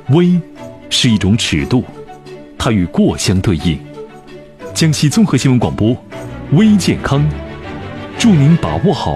微是一种尺度，它与过相对应。江西综合新闻广播，微健康，祝您把握好